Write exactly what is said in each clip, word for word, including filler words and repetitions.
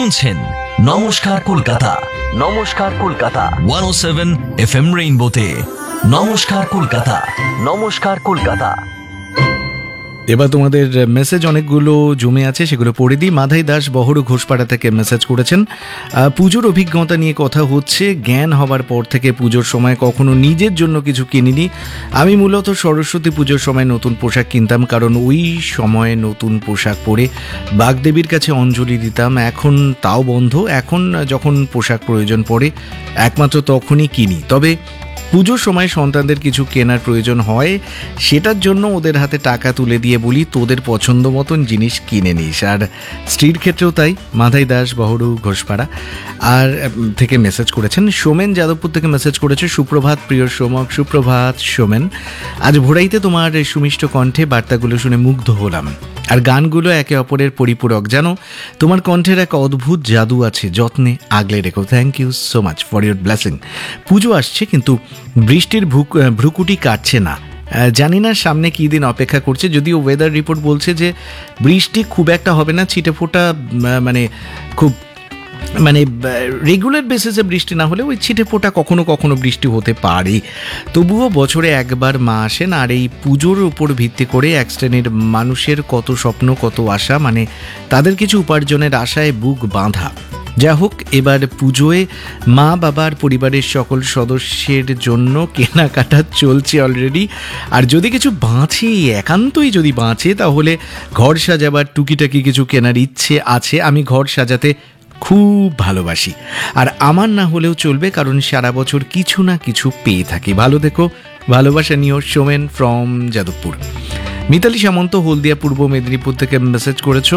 শুনছেন নমস্কার কলকাতা, নমস্কার কলকাতা একশো সাত এফ এম রেইনবোতে। নমস্কার কলকাতা, নমস্কার কলকাতা। এবার তোমাদের মেসেজ অনেকগুলো জমে আছে, সেগুলো পড়ে দিই। মাধাই দাস বহরু ঘোষপাড়া থেকে মেসেজ করেছেন, পুজোর অভিজ্ঞতা নিয়ে কথা হচ্ছে। জ্ঞান হবার পর থেকে পুজোর সময় কখনো নিজের জন্য কিছু কিনিনি। আমি মূলত সরস্বতী পুজোর সময় নতুন পোশাক কিনতাম, কারণ ওই সময় নতুন পোশাক পরে বাগদেবীর কাছে অঞ্জলি দিতাম। এখন তাও বন্ধ। এখন যখন পোশাক প্রয়োজন পড়ে একমাত্র তখনই কিনি। তবে পুজোর সময় সন্তানদের কিছু কেনার প্রয়োজন হয়, সেটার জন্য ওদের হাতে টাকা তুলে দিয়ে বলি তোদের পছন্দ মতন জিনিস কিনে নিস। আর স্ত্রীর ক্ষেত্রেও তাই। মাধাই দাস বহরু ঘোষপাড়া আর থেকে মেসেজ করেছেন। সোমেন যাদবপুর থেকে মেসেজ করেছে, সুপ্রভাত প্রিয় সোমক। সুপ্রভাত সোমেন, আজ ভোরাইতে তোমার সুমিষ্ট কণ্ঠে বার্তাগুলো শুনে মুগ্ধ হলাম। আর গানগুলো একে অপরের পরিপূরক। জানো, তোমার কণ্ঠের এক অদ্ভুত জাদু আছে, যত্নে আগলে রেখো। Thank you so much for your blessing. পুজো আসছে, কিন্তু বৃষ্টির ভ্রুকুটি কাটছে না। জানি না সামনে কী দিন অপেক্ষা করছে, যদিও ওয়েদার রিপোর্ট বলছে যে বৃষ্টি খুব একটা হবে না, ছিটে ফোঁটা, মানে খুব মানে রেগুলার বেসিসে বৃষ্টি না হলে ওই ছিটে ফোঁটা কখনো কখনো বৃষ্টি হতে পারে। তবুও বছরে একবার মা আসেন, আর এই পুজোর উপর ভিত্তি করে এক শ্রেণীর মানুষের কত স্বপ্ন, কত আশা, মানে তাদের কিছু উপার্জনের আশায় বুক বাঁধা। যা হোক, এবার পুজোয় মা বাবার পরিবারের সকল সদস্যের জন্য কেনাকাটা চলছে অলরেডি। আর যদি কিছু বাঁচে, একান্তই যদি বাঁচে, তাহলে ঘর সাজাবার টুকিটাকি কিছু কেনার ইচ্ছে আছে। আমি ঘর সাজাতে খুব ভালোবাসি, আর আমার না হলেও চলবে, কারণ সারা বছর কিছু না কিছু পেয়ে থাকি। ভালো দেখো, ভালোবাসা নিও। সোমেন ফ্রম যাদবপুর। মিতালি সামন্ত হলদিয়া পূর্ব মেদিনীপুর থেকে মেসেজ করেছো,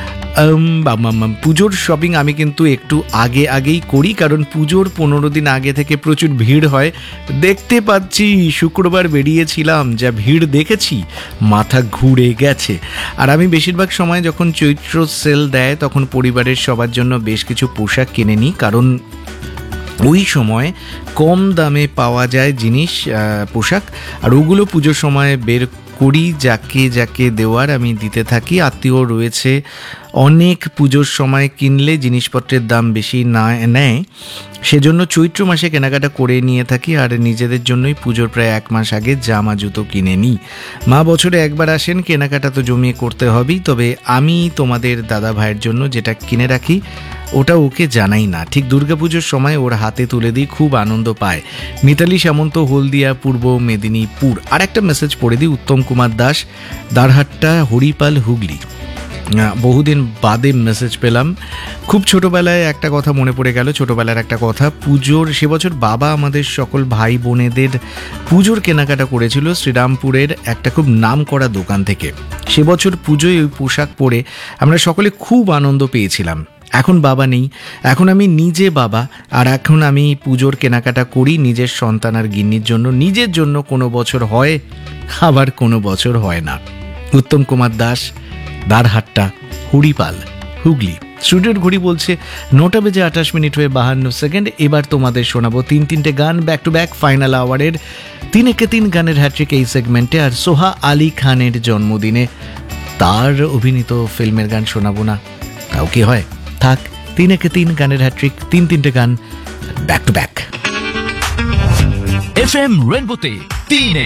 পুজোর শপিং আমি কিন্তু একটু আগে আগেই করি, কারণ পুজোর পনেরো দিন আগে থেকে প্রচুর ভিড় হয়। দেখতে পাচ্ছি, শুক্রবার বেরিয়েছিলাম, যা ভিড় দেখেছি মাথা ঘুরে গেছে। আর আমি বেশিরভাগ সময় যখন চৈত্র সেল দেয় তখন পরিবারের সবার জন্য বেশ কিছু পোশাক কিনে নিই, কারণ ওই সময় কম দামে পাওয়া যায় জিনিস, পোশাক। আর ওগুলো পুজোর সময় বের করি, যাকে যাকে দেওয়ার আমি দিতে থাকি। আত্মীয় রয়েছে অনেক, পুজোর সময় কিনলে জিনিসপত্রের দাম বেশি না নেয়, সেজন্য চৈত্র মাসে কেনাকাটা করে নিয়ে থাকি। আর নিজেদের জন্যই পুজোর প্রায় এক মাস আগে জামা জুতো কিনে নিই। মা বছরে একবার আসেন, কেনাকাটা তো জমিয়ে করতে হবেই। তবে আমি তোমাদের দাদা ভাইয়ের জন্য যেটা কিনে রাখি ওটা ওকে জানাই না, ঠিক দুর্গাপুজোর সময় ওর হাতে তুলে দিই, খুব আনন্দ পায়। মিতালি সামন্ত হলদিয়া পূর্ব মেদিনীপুর। আর একটা মেসেজ পড়ে দিই, উত্তম কুমার দাস দারহাট্টা হরিপাল হুগলি। বহুদিন বাদে মেসেজ পেলাম। খুব ছোটোবেলায় একটা কথা মনে পড়ে গেল, ছোটোবেলার একটা কথা। পুজোর সে বছর বাবা আমাদের সকল ভাই বোনেদের পুজোর কেনাকাটা করেছিল শ্রীরামপুরের একটা খুব নাম করা দোকান থেকে। সে বছর পুজোয় ওই পোশাক পরে আমরা সকলে খুব আনন্দ পেয়েছিলাম। এখন বাবা নেই, এখন আমি নিজে বাবা, আর এখন আমি পুজোর কেনাকাটা করি নিজের সন্তান আর গিন্নির জন্য। নিজের জন্য কোনো বছর হয়, আবার কোনো বছর হয় না। উত্তম কুমার দাস দারহাট্টা হরিপাল হুগলি। স্টুডিওর ঘড়ি বলছে নটা বেজে আঠাশ মিনিট হয়ে বাহান্ন সেকেন্ড। এবার তোমাদের শোনাবো তিন তিনটে গান ব্যাক টু ব্যাক, ফাইনাল আওয়ারের তিন একে তিন গানের হ্যাট্রিক এই সেগমেন্টে। আর সোহা আলী খানের জন্মদিনে তার অভিনীত ফিল্মের গান শোনাবো না, তাও কি হয়? থাক, তিন একে তিন গানের হ্যাট্রিক, তিন তিনটে গান back to back. F M রেইনবোতে তিন